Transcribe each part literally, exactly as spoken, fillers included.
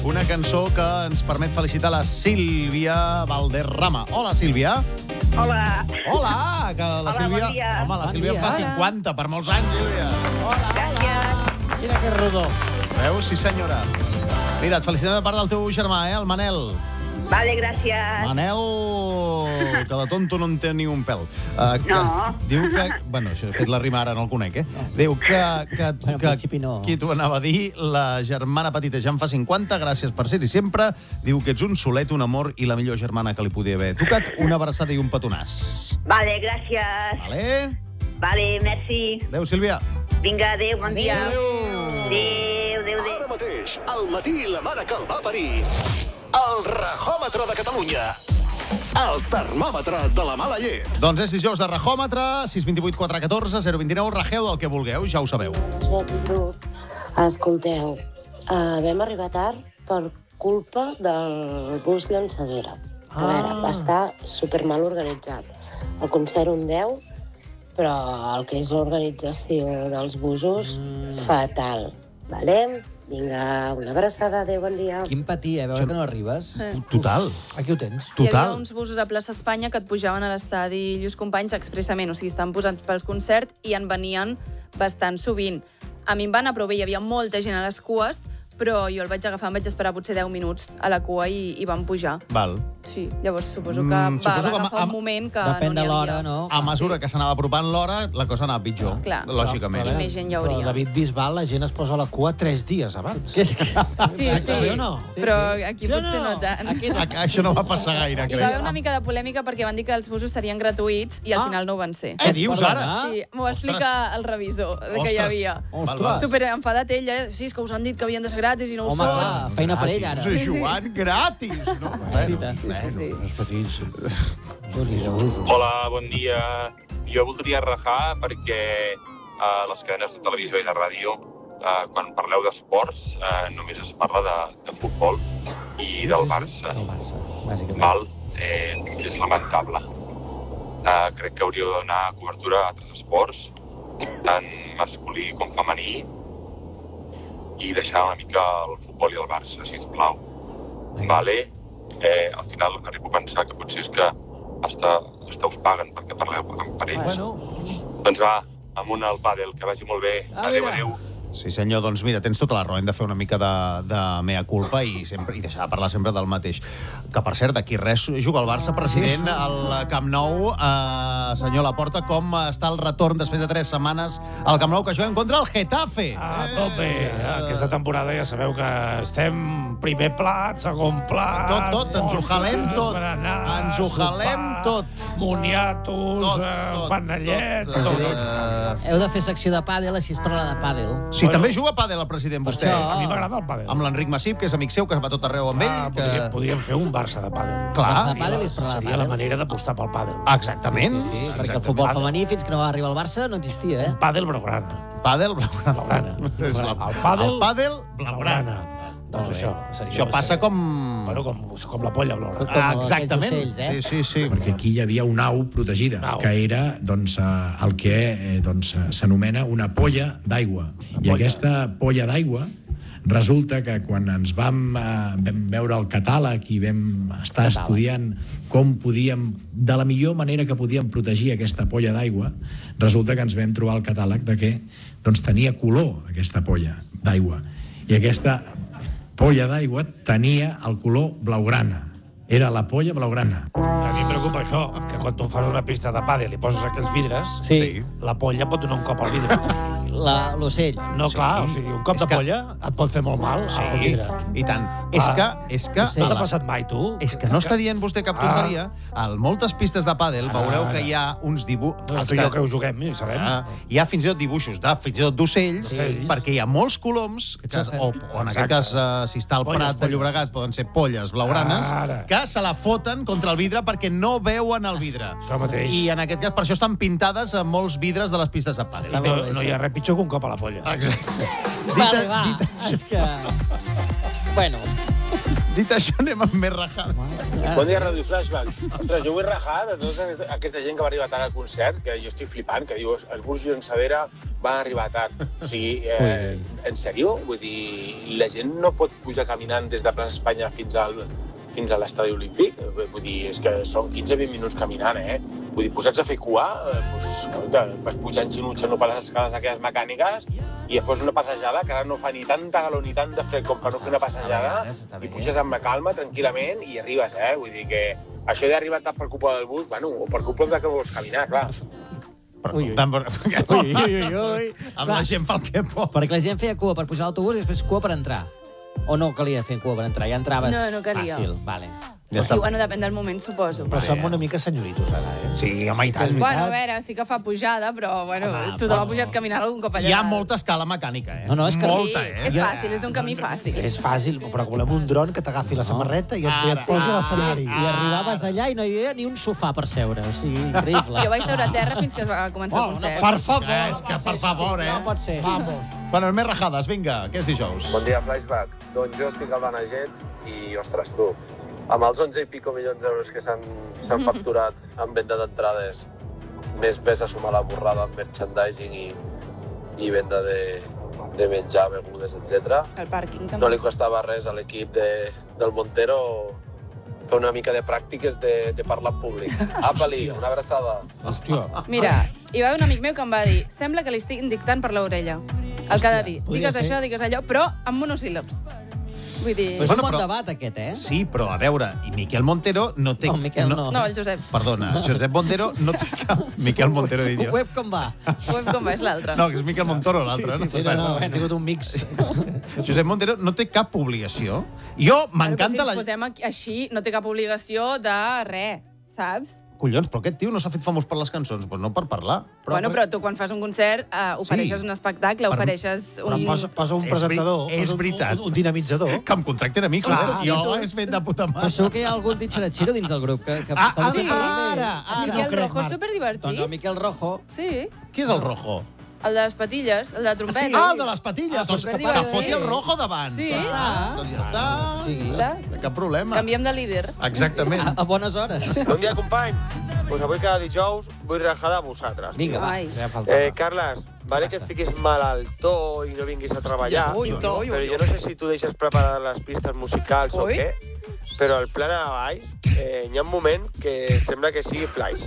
una cançó que ens permet felicitar la Sílvia Valderrama. Hola, Sílvia. Hola. Hola, que la Hola, Sílvia... bon dia. Home, la Bon Sílvia dia. en fa cinquanta, per molts anys, Sílvia. Hola, Gràcies. mira que rodó. Veus? Sí, senyora. Mira, et felicitem de part del teu germà, eh, el Manel. Vale, gràcies. Manel, que de tonto no en té ni un pèl. Uh, que No. Diu que... Bueno, això he fet la rima ara, no el conec, eh? Diu que... que, Bueno, en que principi no. qui t'ho anava a dir, la germana petita ja en fa cinquanta, gràcies per ser-hi sempre. Diu que ets un solet, un amor i la millor germana que li podia haver tocat. Una abraçada i un petonàs. Vale, gràcies. Vale? Vale, merci. Adéu, Sílvia. Vinga, adéu, bon dia. Adéu. Adéu, adéu, adéu. Ara mateix, al matí, la mare que el va parir. El rajòmetre de Catalunya. El termòmetre de la mala llet. Doncs és dijous de rajòmetre, sis dos vuit quatre un quatre zero dos nou, rajeu del que vulgueu, ja ho sabeu. Escolteu, uh, vam arribar tard per culpa del bus llançadera. A Ah. veure, va estar super mal organitzat. El concert un deu, però el que és l'organització dels busos, mm. fatal. Vale? Vinga, una abraçada, adéu, bon dia. Quin patí, eh? Veure que no arribes. Total. Aquí ho tens. Hi havia Total. uns busos a plaça Espanya que et pujaven a l'estadi Lluís Companys expressament, o sigui, estan posats pel concert i en venien bastant sovint. A mi em va anar prou bé, hi havia molta gent a les cues, però jo el vaig agafar, em vaig esperar potser deu minuts a la cua i, i vam pujar. Val. Sí, llavors suposo que Mm, va, suposo va que agafar am- un moment que Depèn no de n'hi l'hora, havia. no? A mesura que s'anava apropant l'hora, la cosa anava pitjor. Clar. Lògicament. I més gent hi Però hauria. David Bisbal, la gent es posa a la cua tres dies abans. Que és que... Sí, sí, Sí o no? però aquí Sí o potser no? no tant. Aquí no. A- Això no va passar gaire, Hi va haver crec. una mica de polèmica perquè van dir que els busos serien gratuïts i al Ah. final no ho van ser. Què dius ara? Perdona? Sí, m'ho va Ostres. explicar el revisor de que hi Ostres. havia. Val, val. Super enfadat ell, eh? Sí, és que us han dit que havien de ser gratis i no ho Home, són. clar, feina per ell, ara. Sí, Joan, gratis. No? Sí, Bueno, Sí, sí, sí. Els petits. Hola, bon dia. Jo voldria rajar perquè a les cadenes de televisió i de ràdio, eh, quan parleu d'esports, eh, només es parla de, de futbol i del Barça. El Barça, bàsicament. Val? Eh, és lamentable. Eh, crec que hauríeu de donar cobertura a altres esports, tant masculí com femení, i deixar una mica el futbol i el Barça, sisplau. Vale? Eh, al final arribo a pensar que potser és que hasta, hasta us paguen perquè parleu amb parells. Bueno, Doncs va, amunt al pàdel, que vagi molt bé. A Adéu, veure. adéu. Sí, senyor, doncs mira, tens tota la raó, hem de fer una mica de, de mea culpa i, sempre, i deixar de parlar sempre del mateix. Que, per cert, aquí res juga el Barça, president, al Camp Nou. Uh, senyor Laporta, com està el retorn després de tres setmanes al Camp Nou, que juguem contra el Getafe? A tope. Aquesta temporada ja sabeu que estem primer plat, segon plat... Tot, tot, ens ho jalem tot. berenar, Ens ho jalem sopar, tot. Moniatos, Tot, eh, tot, panellets... tot. Tot, Eh, tot. Heu de fer secció de pàdel, així es parlarà de pàdel. Sí, també juga a pàdel el president, Per vostè. això. A mi m'agrada el pàdel. Amb l'Enric Massip, que és amic seu, que va tot arreu amb ell. Ah, que... podríem, podríem fer un Barça de pàdel. Clar. Barça de pàdel és parlar de Seria la pàdel. manera d'apostar pel pàdel. Exactament. Sí, perquè el Exactament. futbol femení, fins que no va arribar al Barça, no existia, eh? Pàdel blaugrana. Pàdel, Blaugrana. És el, El pàdel, el pàdel, blaugrana. Doncs Molt bé. això. Seria, Això passa seria- com... Bueno, com, com la polla blaugrana. Com Ah, aquells exactament. ocells, eh? Sí, sí, sí. Perquè aquí hi havia una au protegida, Una au. que era doncs, eh, el que eh, doncs, eh, s'anomena una polla d'aigua. I polla. aquesta polla d'aigua resulta que quan ens vam, eh, vam veure el catàleg i vam estar Catàleg. estudiant com podíem, de la millor manera que podíem protegir aquesta polla d'aigua, resulta que ens vam trobar el catàleg de que doncs, tenia color aquesta polla d'aigua. I aquesta polla d'aigua tenia el color blaugrana. Era la polla blaugrana. A mi em preocupa això, que quan tu fas una pista de pàdel i poses aquells vidres, Sí. la polla pot donar un cop al vidre. La- L'ocell. No, Sí. clar, o sigui, un cop És de que- polla et pot fer molt mal Sí, al vidre. i tant. És que, és que, Sí. No a t'ha la- passat mai, tu? és que no està dient vostè cap tonteria. A moltes pistes de pàdel veureu Ara. que hi ha uns dibuixos... No, tu i jo que ho juguem, i sabem. Ah, hi ha fins i tot dibuixos, de, fins i tot d'ocells, Sí. perquè hi ha molts coloms, que, o, o en aquest cas, eh, si està al Polles, Prat de polles. Llobregat, poden ser polles blaugranes, Ara. que se la foten contra el vidre perquè no veuen el vidre. Això mateix. I en aquest cas, per això estan pintades a molts vidres de les pistes de pàdel. Està molt No, bé, no això. hi ha res pitjor que un cop a la polla. Exacte. Vale, Dit- va. dit- És que... Bueno, Dit això, anem amb més rajada. Bon dia, Ràdio Flashback. Ostres, jo vull rajar de tota aquesta gent que va arribar tard al concert, que jo estic flipant, que diu, els Bus Llançadera van arribar tard. O sigui, eh, en sèrio? Vull dir, la gent no pot pujar caminant des de Plaça Espanya fins al fins a l'estadi olímpic. Vull dir, és que són quinze a vint minuts caminant, eh? Vull dir, posats a fer cua, eh, doncs, vas pujant xinutxant per les escales aquelles mecàniques i ja fos una passejada que ara no fa ni tanta calor ni tant de fred com per no fer una passejada i puges amb calma, tranquil·lament i arribes, eh? Vull dir que això d'arribar tard per culpa del bus, bueno, o per culpa de que vols caminar, clar. Però ui, tant, per... ui, ui, ui, ui. Amb la gent fa el que pot. Perquè la gent feia cua per pujar a l'autobús i després cua per entrar. O no calia fer cua per entrar? Ja entraves No, no calia. fàcil. Vale. Ja Sí, bueno, depèn del moment, suposo. Però som una mica senyoritos, ara, eh? Sí, home, i tant. Bueno, a veure, sí que fa pujada, però bueno, Home, tothom però- ha pujat caminant algun cop allà. Hi ha molta escala mecànica, eh? No, no, és que- Molta, Sí, eh? és fàcil, és un camí fàcil. És fàcil, però volem un dron que t'agafi la samarreta i et, i et posi a l'escenari. I arribaves allà i no hi havia ni un sofà per seure. O sigui, increïble. Jo vaig seure a terra fins que va començar el concert. Per favor! És que, per favor, eh? No pot ser. Vamos. Bueno, més rajades, vinga, que és dijous. Bon dia, Flashback. Doncs jo estic al Benagent i, ostres, tu, amb els onze i pico milions d'euros que s'han s'han facturat en venda d'entrades, més ves a sumar la borrada en merchandising i, i venda de, de menjar, begudes, etcètera. El pàrquing també. No li costava res a l'equip de, del Montero fer una mica de pràctiques de, de parlar en públic. Apa-li, una abraçada. Hòstia. Mira, hi va haver un amic meu que em va dir sembla que li estic dictant per l'orella. El que ha de dir. podria Digues ser. això, digues allò, però amb monosíl·labs. Vull dir... Però és Bueno, un bon però- debat, aquest, eh? Sí, però a veure, i Miquel Montero no té... No, Miquel no. No, el Josep. Perdona, Josep Montero no té cap... Miquel Montero, he dit jo. Web com va? Web com va, és l'altre. No, que és Miquel Montoro, l'altre. Sí, sí, no, no, hem tingut un mix. Josep Montero no té cap obligació. Jo, m'encanta si la... ens posem aquí- així, no té cap obligació de res, saps? Collons, però aquest tio no s'ha fet famós per les cançons, doncs no per parlar. Però, bueno, però tu quan fas un concert eh, ofereixes Sí. un espectacle, Per- ofereixes Però un... posa, posa un És veri- presentador, és posa un, veritat. un, un dinamitzador. Que em contracten a mi, clar. Clar, jo tu- és fet de puta Però mare. segur que hi ha algun ditxeratxiro dins del grup. Que, que Ah, també ah, sé sí, parlar ara, d'ell. ara. Miquel no crec, Rojo és Marc. superdivertit. Doncs el Miquel Rojo. Sí, Qui és el rojo? el de les patilles, el de trompeta. Sí. Ah, el de les patilles. Doncs que, superdivertit. que foti el rojo davant. Sí. Ja està. Doncs ja està. Sí. Clar. Cap problema. Canviem de líder. Exactament. A, a bones hores. Bon dia, companys. Pues avui cada dijous vull rajar de vosaltres. Vinga, va. Ai. Ja faltava. Eh, Carles, vale que et fiquis malaltó i no vinguis a treballar, Ui, ui, ui, però ui. jo no sé si tu deixes preparades les pistes musicals o Ui. què, però el plan a baix eh, hi ha un moment que sembla que sigui flash.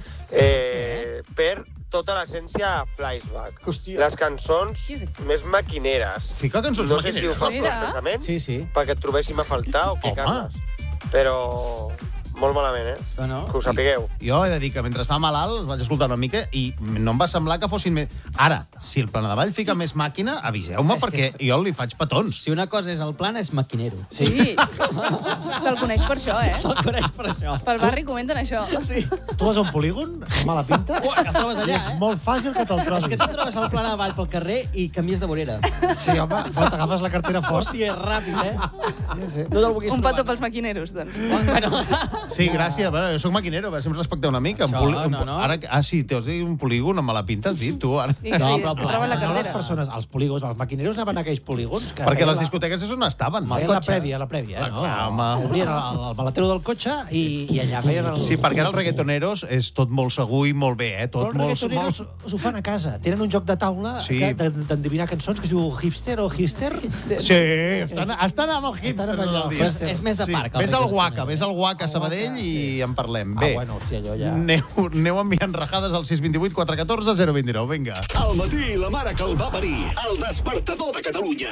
Eh, per tota l'essència flashback. Hòstia. Les cançons Qui és? més maquineres. Fica cançons No sé si ho maquineres. fas Mira. expressament Sí, sí. perquè et trobéssim a faltar o què, Home. Carles. Però molt malament, eh? No, no. Que ho sapigueu. Jo he de dir que mentre estava malalt els vaig escoltar una mica i no em va semblar que fossin més... Ara, si el Planadavall fica més màquina, aviseu-me És que perquè és- jo li faig petons. Si una cosa és el plan, és maquinero. Sí. Se'l coneix per això, eh? Se'l coneix per això. Pel barri comenten això. Sí. Tu vas a un polígon, amb mala pinta, Ua, que el trobes allà, i és eh? molt fàcil que te'l És que trobis. tu trobes el plan avall pel carrer i canvies de vorera. Sí, home, però t'agafes la cartera fort. Hòstia, és ràpid, eh? Sí, sí. No te'l vulguis Un trobar. petó pels maquineros, doncs. Bueno, Sí, gràcies. Bueno, jo soc maquinero, a veure si em respecteu una mica. Un Això, poli- un no, po- no. Ara, ah, sí, t'has dit un polígon amb mala pinta, has dit, tu, ara. I No, li- però- li troben la No les cartera. persones, els polígons, els maquineros anaven a aquells polígons que Perquè feien les la- discoteques és on estaven. feien la prèvia, la prèvia, eh, no? Clar, home. Obrien el, el maletero del cotxe i, i allà feien el... Sí, perquè ara els reggaetoneros és tot molt segur i molt bé, eh? Però Tot els molt... reggaetoneros molt... s'ho fan a casa. Tenen un joc de taula Sí. que- de- d'endevinar cançons que es diu hipster o hipster. Sí, estan, estan amb el hit. Estan amb allò, del dia. hipster. és més de parc, el Vés al reggaeton, Guaca, eh? vés al Guaca a Sabadell i en parlem. Ah, Bé, bueno, hòstia, jo ja... aneu, aneu enviant rajades al sis dos vuit quatre un quatre zero dos nou. Vinga. Al matí, la mare que el va parir. El despertador de Catalunya.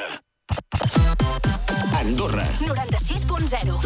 Andorra. noranta-sis punt zero.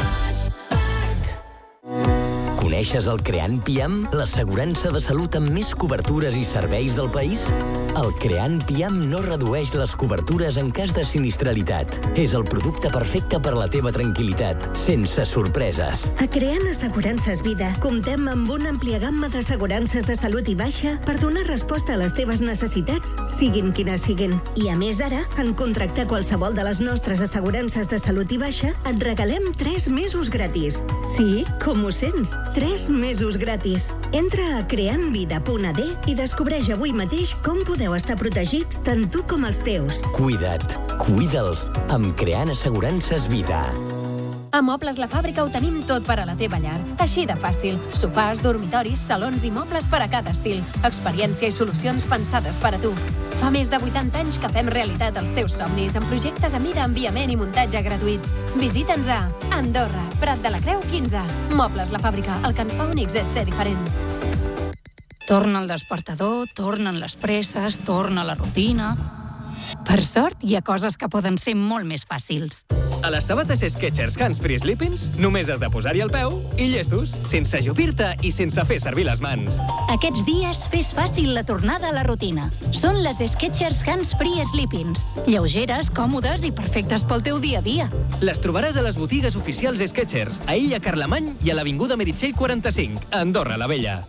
Coneixes el Creant Piam, l'assegurança de salut amb més cobertures i serveis del país? El Creant Piam no redueix les cobertures en cas de sinistralitat. És el producte perfecte per a la teva tranquil·litat, sense sorpreses. A Creant Assegurances Vida comptem amb una àmplia gamma d'assegurances de salut i baixa per donar resposta a les teves necessitats, siguin quines siguin. I a més ara, en contractar qualsevol de les nostres assegurances de salut i baixa, et regalem tres mesos gratis. Sí, com ho sents? tres mesos gratis. Entra a creant vida punt a d i descobreix avui mateix com podeu estar protegits tant tu com els teus. Cuida't, cuida'ls, amb Creant Assegurances Vida. A Mobles La Fàbrica ho tenim tot per a la teva llar. Així de fàcil. Sofàs, dormitoris, salons i mobles per a cada estil. Experiència i solucions pensades per a tu. Fa més de vuitanta anys que fem realitat els teus somnis amb projectes a mida, enviament i muntatge gratuïts. Visita'ns a Andorra, Prat de la Creu quinze. Mobles La Fàbrica, el que ens fa únics és ser diferents. Torna el despertador, tornen les presses, torna la rutina... Per sort, hi ha coses que poden ser molt més fàcils. A les sabates Skechers Hands Free Sleepings només has de posar-hi el peu i llestos, sense ajupir-te i sense fer servir les mans. Aquests dies fes fàcil la tornada a la rutina. Són les Skechers Hands Free Sleepings. Lleugeres, còmodes i perfectes pel teu dia a dia. Les trobaràs a les botigues oficials Skechers, a Illa Carlemany i a l'Avinguda Meritxell quaranta-cinc, a Andorra la Vella.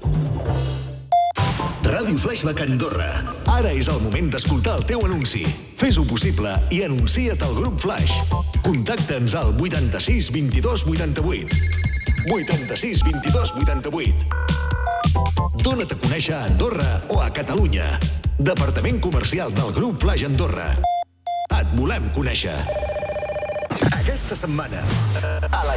Ràdio Flashback Andorra. Ara és el moment d'escoltar el teu anunci. Fes-ho possible i anuncia't al grup Flash. Contacta'ns al vuitanta-sis vint-i-dos vuitanta-vuit. vuitanta-sis vint-i-dos vuitanta-vuit. Dóna't a conèixer a Andorra o a Catalunya. Departament Comercial del grup Flash Andorra. Et volem conèixer. Aquesta setmana, a la